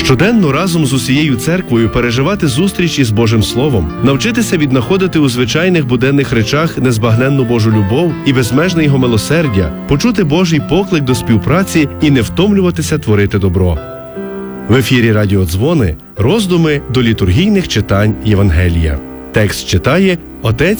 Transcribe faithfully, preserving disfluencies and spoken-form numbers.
Щоденно разом з усією церквою переживати зустріч із Божим Словом, навчитися віднаходити у звичайних буденних речах незбагненну Божу любов і безмежне Його милосердя, почути Божий поклик до співпраці і не втомлюватися творити добро. В ефірі Радіодзвони роздуми до літургійних читань Євангелія. Текст читає отець